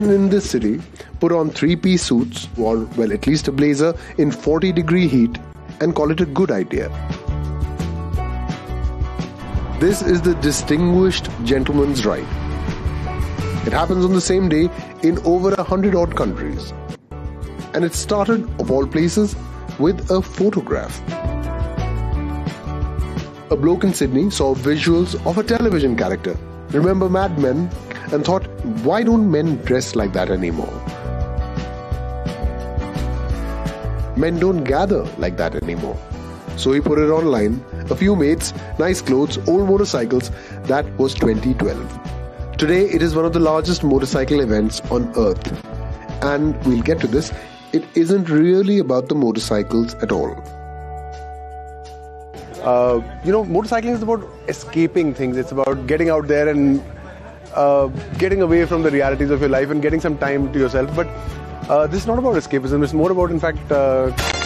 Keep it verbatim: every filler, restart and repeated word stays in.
in this city put on three-piece suits, or well, at least a blazer in forty degree heat, and call it a good idea. This is the distinguished gentleman's ride. It happens on the same day in over a hundred odd countries. And it started, of all places, with a photograph. A bloke in Sydney saw visuals of a television character, remember Mad Men, and thought, why don't men dress like that anymore? Men don't gather like that anymore. So he put it online, a few mates, nice clothes, old motorcycles. That was twenty twelve. Today it is one of the largest motorcycle events on earth. And we'll get to this, it isn't really about the motorcycles at all. Uh, you know, motorcycling is about escaping things. It's about getting out there and uh, getting away from the realities of your life and getting some time to yourself. But uh, this is not about escapism. It's more about, in fact, uh,